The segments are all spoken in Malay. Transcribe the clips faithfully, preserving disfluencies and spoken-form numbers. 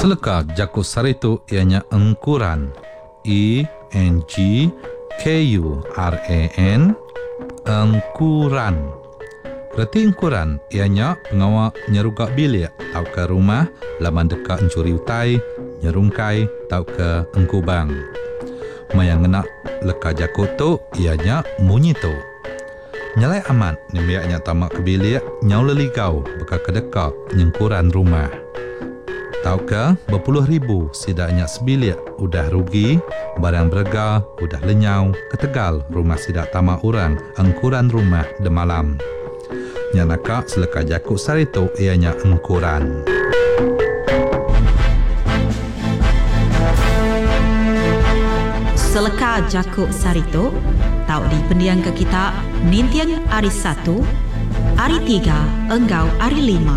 Seleka Jaku Sarito ianya engkuran. E N G K U R A N, engkuran. Reti engkuran ianya pengawal nyerugak bilik tau ke rumah laman dekat encuri utai, nyerungkai tau ke engkubang. Mayang nak leka Jaku tu ianya munyi tu. Nyalai amat ni biaknya tamak ke bilik nyau leligau beka kedekak nyengkuran rumah. Tau ke berpuluh ribu sidaknya sebilik udah rugi, barang berga udah lenyau, ketegal rumah sidak tamak orang engkuran rumah de malam. Nyanaka seleka Jaku Sarito ianya engkuran. Seleka Jaku Sarito tau di pendiang ke kita Nintian hari satu, hari tiga, enggau hari lima.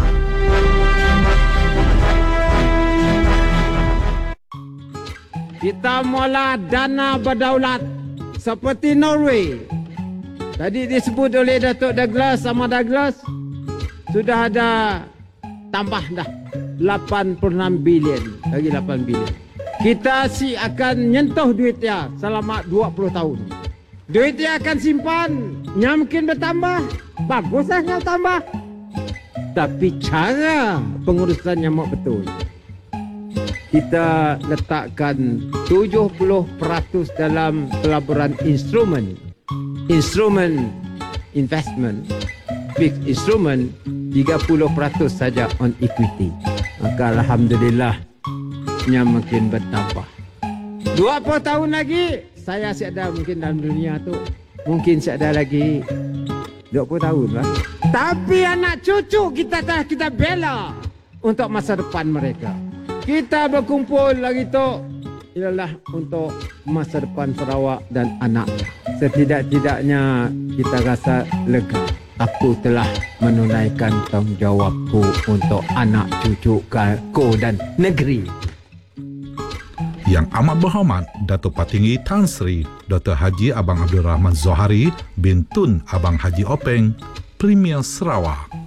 Kita mula dana berdaulat seperti Norway. Tadi disebut oleh Datuk Douglas sama Douglas, sudah ada tambah dah lapan puluh enam bilion, lagi lapan bilion. Kita si akan nyentuh duitnya selama dua puluh tahun. Duitnya akan simpan, nya mungkin bertambah, baguslah nya tambah. Tapi cara pengurusannya mau betul. Kita letakkan tujuh puluh peratus dalam pelaburan instrumen. Instrumen investment, fixed instrument, tiga puluh peratus saja on equity. Maka Alhamdulillah, nya makin bertambah. dua puluh tahun lagi, saya siada mungkin dalam dunia tu, mungkin siada lagi dua puluh tahun lah. Tapi anak cucu kita dah kita bela untuk masa depan mereka. Kita berkumpul lagi tu ialah untuk masa depan Sarawak dan anak. Setidak-tidaknya kita rasa lega. Aku telah menunaikan tanggungjawabku untuk anak cucuku dan negeri. Yang amat berhormat Datuk Patinggi Tan Sri Doktor Haji Abang Abdul Rahman Zohari bin Tun Abang Haji Openg, Premier Sarawak.